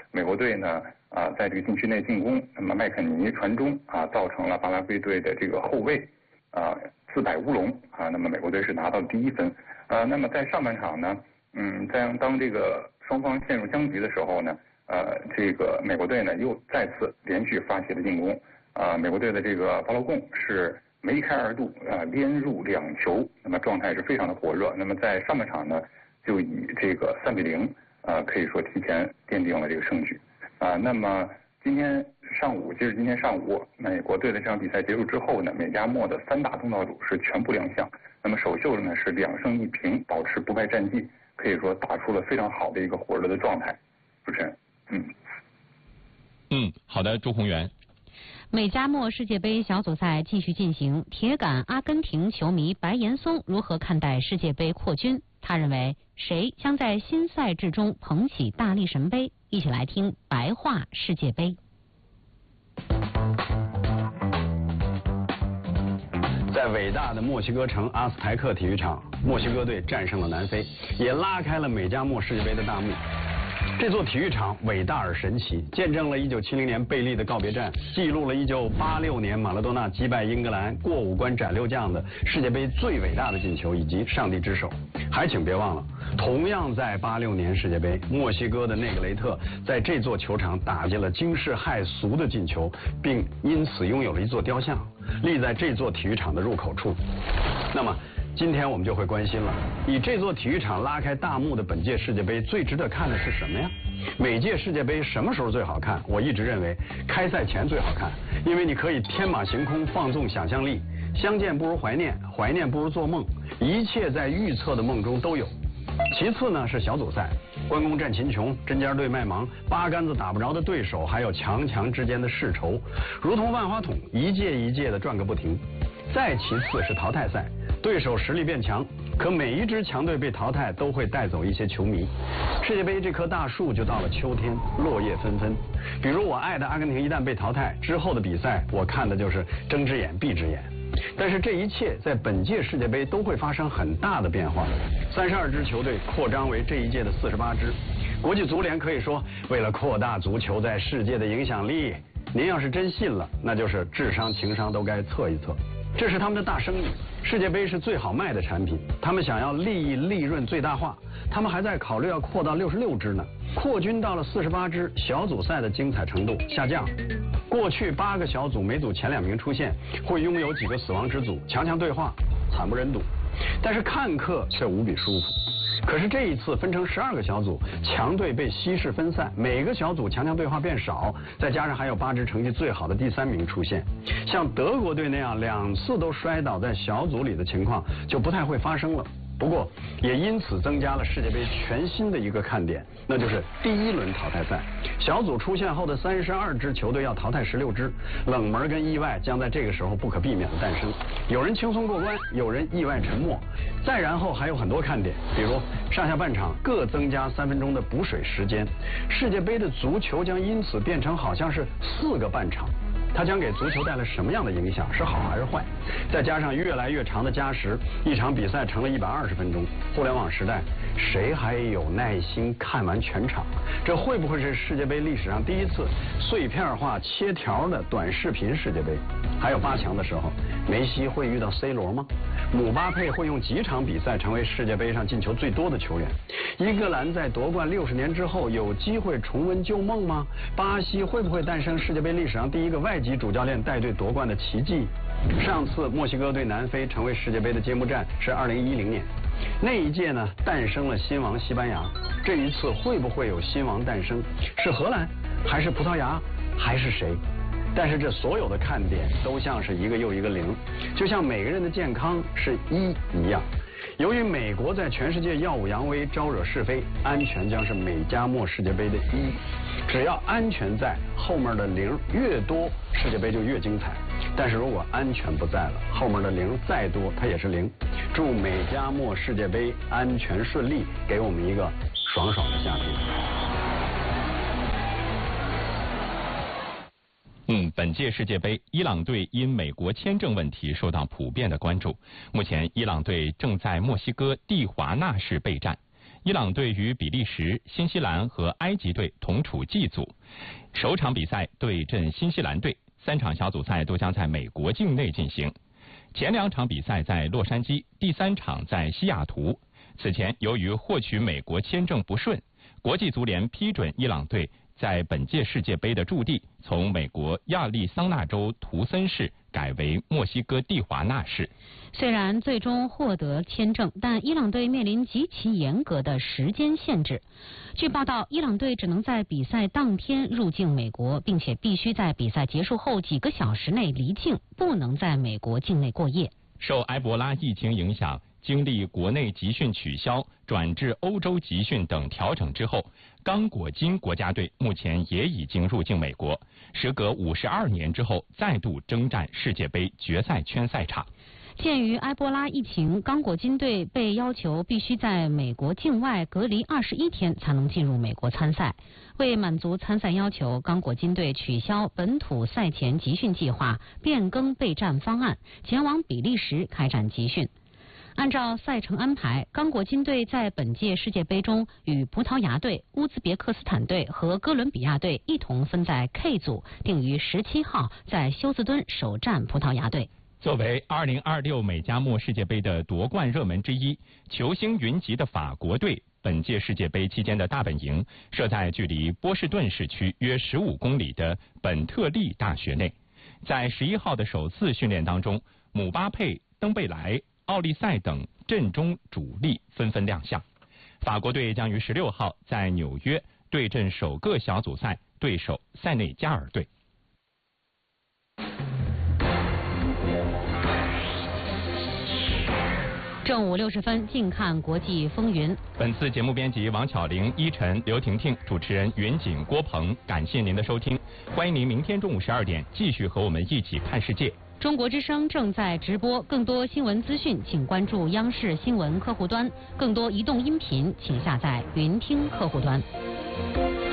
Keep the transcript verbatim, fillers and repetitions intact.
美国队呢啊在这个禁区内进攻，那么麦肯尼传中啊，造成了巴拉圭队的这个后卫啊自摆乌龙啊，那么美国队是拿到了第一分。呃，那么在上半场呢，嗯，在当这个双方陷入僵局的时候呢，呃，这个美国队呢又再次连续发起了进攻，啊，美国队的这个巴洛贡是梅开二度，啊，连入两球，那么状态是非常的火热。那么在上半场呢，就以这个三比零，啊，可以说提前奠定了这个胜局，啊，那么今天上午，截止今天上午，美国队的这场比赛结束之后呢，美加墨的三大东道主是全部亮相。那么首秀呢是两胜一平，保持不败战绩，可以说打出了非常好的一个火热的状态。主持人，嗯， 嗯，好的，朱宏元。 美加墨世界杯小组赛继续进行，铁杆阿根廷球迷白岩松如何看待世界杯扩军？他认为谁将在新赛制中捧起大力神杯？一起来听白话世界杯。 在伟大的墨西哥城阿斯台克体育场，墨西哥队战胜了南非，也拉开了美加墨世界杯的大幕。这座体育场伟大而神奇，见证了一九七零年贝利的告别战，记录了一九八六年马拉多纳击败英格兰过五关斩六将的世界杯最伟大的进球，以及上帝之手。还请别忘了，同样在八六年世界杯，墨西哥的内格雷特在这座球场打进了惊世骇俗的进球，并因此拥有了一座雕像，立在这座体育场的入口处。那么今天我们就会关心了，以这座体育场拉开大幕的本届世界杯最值得看的是什么呀？每届世界杯什么时候最好看？我一直认为开赛前最好看，因为你可以天马行空，放纵想象力，相见不如怀念，怀念不如做梦，一切在预测的梦中都有。其次呢是小组赛，关公战秦琼，针尖对麦芒，八竿子打不着的对手，还有强强之间的世仇，如同万花筒，一届一届的转个不停。再其次是淘汰赛，对手实力变强，可每一支强队被淘汰都会带走一些球迷。世界杯这棵大树就到了秋天，落叶纷纷。比如我爱的阿根廷一旦被淘汰之后的比赛，我看的就是睁只眼闭只眼。但是这一切在本届世界杯都会发生很大的变化。三十二支球队扩张为这一届的四十八支。国际足联可以说，为了扩大足球在世界的影响力，您要是真信了，那就是智商情商都该测一测。这是他们的大生意，世界杯是最好卖的产品，他们想要利益利润最大化，他们还在考虑要扩到六十六支呢。扩军到了四十八支，小组赛的精彩程度下降。过去八个小组每组前两名出现，会拥有几个死亡之组，强强对话，惨不忍睹。但是看客却无比舒服。可是这一次分成十二个小组，强队被稀释分散，每个小组强强对话变少，再加上还有八支成绩最好的第三名出现，像德国队那样两次都摔倒在小组里的情况就不太会发生了。不过也因此增加了世界杯全新的一个看点，那就是第一轮淘汰赛。小组出现后的三十二支球队要淘汰十六支，冷门跟意外将在这个时候不可避免的诞生。有人轻松过关，有人意外沉没。再然后还有很多看点，比如上下半场各增加三分钟的补水时间。世界杯的足球将因此变成好像是四个半场。它将给足球带来什么样的影响？是好还是坏？再加上越来越长的加时，一场比赛成了一百二十分钟。互联网时代，谁还有耐心看完全场？这会不会是世界杯历史上第一次碎片化切条的短视频世界杯？还有八强的时候，梅西会遇到 C 罗吗？姆巴佩会用几场比赛成为世界杯上进球最多的球员？英格兰在夺冠六十年之后有机会重温旧梦吗？巴西会不会诞生世界杯历史上第一个外籍主教练带队夺冠的奇迹？上次墨西哥对南非成为世界杯的揭幕战是二零一零年，那一届呢诞生了新王西班牙。这一次会不会有新王诞生？是荷兰还是葡萄牙还是谁？但是这所有的看点都像是一个又一个零，就像每个人的健康是一一样。由于美国在全世界耀武扬威，招惹是非，安全将是美加墨世界杯的一。只要安全在，后面的零越多，世界杯就越精彩。但是如果安全不在了，后面的零再多，它也是零。祝美加墨世界杯安全顺利，给我们一个爽爽的夏天。 嗯，本届世界杯，伊朗队因美国签证问题受到普遍的关注。目前，伊朗队正在墨西哥蒂华纳市备战。 伊朗队与比利时、新西兰和埃及队同处 G 组，首场比赛对阵新西兰队，三场小组赛都将在美国境内进行。前两场比赛在洛杉矶，第三场在西雅图。此前，由于获取美国签证不顺，国际足联批准伊朗队在本届世界杯的驻地从美国亚利桑那州图森市改为墨西哥蒂华纳市。 虽然最终获得签证，但伊朗队面临极其严格的时间限制。据报道，伊朗队只能在比赛当天入境美国，并且必须在比赛结束后几个小时内离境，不能在美国境内过夜。 受埃博拉疫情影响，经历国内集训取消、转至欧洲集训等调整之后，刚果金国家队目前也已经入境美国，时隔五十二年之后再度征战世界杯决赛圈赛场。 鉴于埃博拉疫情，刚果金队被要求必须在美国境外隔离二十一天才能进入美国参赛。为满足参赛要求，刚果金队取消本土赛前集训计划，变更备战方案，前往比利时开展集训。按照赛程安排，刚果金队在本届世界杯中与葡萄牙队、乌兹别克斯坦队和哥伦比亚队一同分在 K 组，定于十七号在休斯敦首战葡萄牙队。 作为二零二六美加墨世界杯的夺冠热门之一，球星云集的法国队本届世界杯期间的大本营设在距离波士顿市区约十五公里的本特利大学内。在十一号的首次训练当中，姆巴佩、登贝莱、奥利塞等阵中主力纷纷亮相。法国队将于十六号在纽约对阵首个小组赛对手塞内加尔队。 正午六十分，近看国际风云。 本次节目编辑王巧玲、依晨、刘婷婷，主持人云锦、郭鹏。感谢您的收听，欢迎您明天中午十二点继续和我们一起看世界。 中国之声正在直播，更多新闻资讯，请关注央视新闻客户端；更多移动音频，请下载云听客户端。